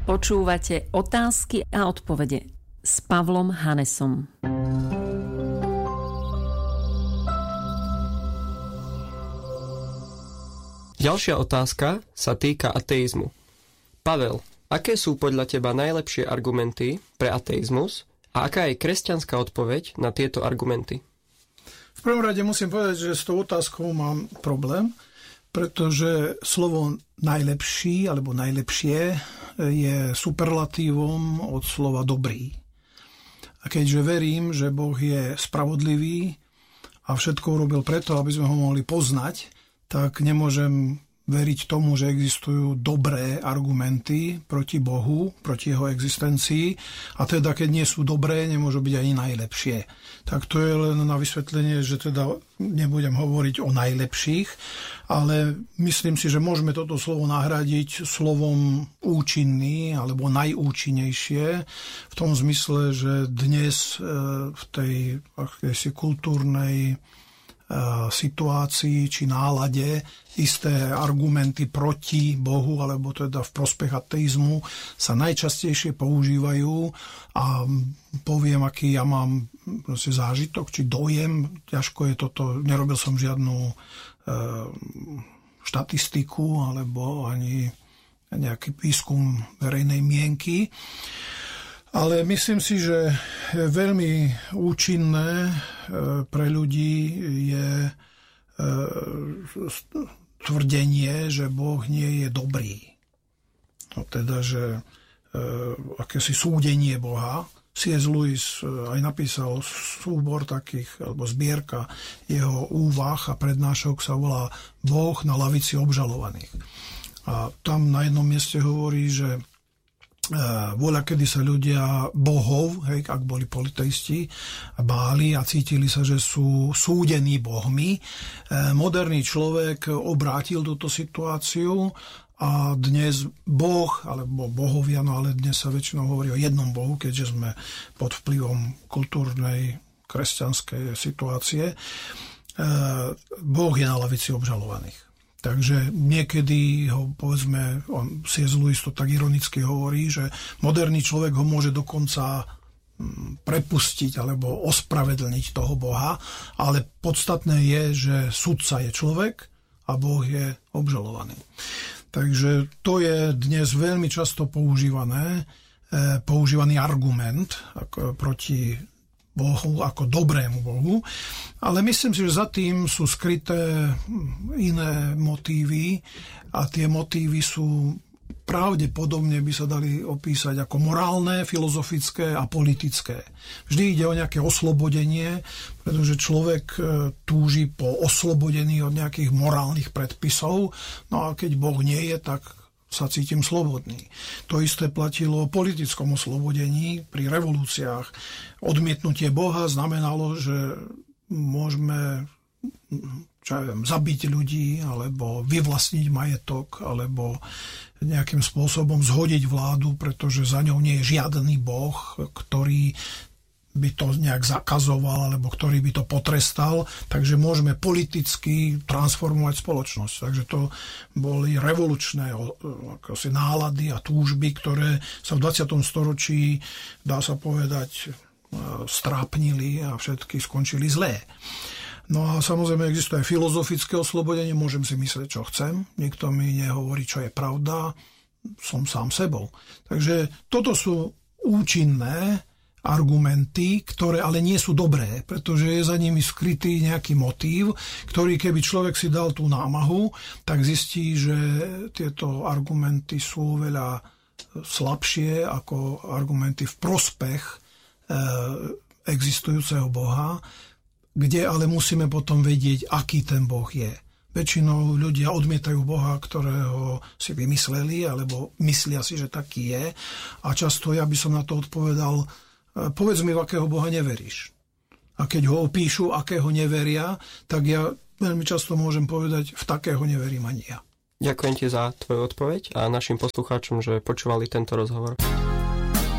Počúvate Otázky a odpovede s Pavlom Hanesom. Ďalšia otázka sa týka ateizmu. Pavel, aké sú podľa teba najlepšie argumenty pre ateizmus a aká je kresťanská odpoveď na tieto argumenty? V prvom rade musím povedať, že s tou otázkou mám problém, pretože slovo najlepší alebo najlepšie je superlatívom od slova dobrý. A keďže verím, že Boh je spravodlivý a všetko urobil preto, aby sme ho mohli poznať, tak nemôžem veriť tomu, že existujú dobré argumenty proti Bohu, proti jeho existencii, a teda keď nie sú dobré, nemôžu byť ani najlepšie. Tak to je len na vysvetlenie, že teda nebudem hovoriť o najlepších, ale myslím si, že môžeme toto slovo nahradiť slovom účinný alebo najúčinnejšie v tom zmysle, že dnes v tej akési kultúrnej situácii či nálade isté argumenty proti Bohu alebo teda v prospech ateizmu sa najčastejšie používajú a poviem, aký ja mám zážitok či dojem, ťažko je toto, nerobil som žiadnu štatistiku alebo ani nejaký výskum verejnej mienky. Ale myslím si, že veľmi účinné pre ľudí je tvrdenie, že Boh nie je dobrý. No teda, že akési súdenie Boha. C.S. Lewis aj napísal súbor takých, alebo zbierka jeho úvah a prednášok sa volá Boh na lavici obžalovaných. A tam na jednom mieste hovorí, že voľakedy sa ľudia bohov, hej, ak boli politeisti, báli a cítili sa, že sú súdení bohmi. Moderný človek obrátil túto situáciu a dnes Boh, alebo bohovia, no ale dnes sa väčšinou hovorí o jednom Bohu, keďže sme pod vplyvom kultúrnej kresťanskej situácie. Boh je na lavici obžalovaných. Takže niekedy ho, povedzme, C.S. Lewis to tak ironicky hovorí, že moderný človek ho môže dokonca prepustiť alebo ospravedlniť toho Boha, ale podstatné je, že sudca je človek a Boh je obžalovaný. Takže to je dnes veľmi často používaný argument proti Bohu ako dobrému Bohu, ale myslím si, že za tým sú skryté iné motívy a tie motívy sú pravdepodobne by sa dali opísať ako morálne, filozofické a politické. Vždy ide o nejaké oslobodenie, pretože človek túži po oslobodení od nejakých morálnych predpisov, no a keď Boh nie je, tak sa cítim slobodný. To isté platilo o politickom oslobodení pri revolúciách. Odmietnutie Boha znamenalo, že môžeme zabiť ľudí, alebo vyvlastniť majetok, alebo nejakým spôsobom zhodiť vládu, pretože za ňou nie je žiadny Boh, ktorý by to nejak zakazoval, alebo ktorý by to potrestal, takže môžeme politicky transformovať spoločnosť. Takže to boli revolučné nálady a túžby, ktoré sa v 20. storočí, dá sa povedať, strápnili a všetky skončili zlé. No a samozrejme existuje aj filozofické oslobodenie, môžem si myslieť, čo chcem, nikto mi nehovorí, čo je pravda, som sám sebou. Takže toto sú účinné argumenty, ktoré ale nie sú dobré, pretože je za nimi skrytý nejaký motív, ktorý keby človek si dal tú námahu, tak zistí, že tieto argumenty sú veľa slabšie ako argumenty v prospech existujúceho Boha, kde ale musíme potom vedieť, aký ten Boh je. Väčšinou ľudia odmietajú Boha, ktorého si vymysleli, alebo myslia si, že taký je. A často ja by som na to odpovedal, povedz mi, v akého Boha neveríš. A keď ho opíšu, akého neveria, tak ja veľmi často môžem povedať, v takého neverím ani ja. Ďakujem ti za tvoju odpoveď a našim poslucháčom, že počúvali tento rozhovor.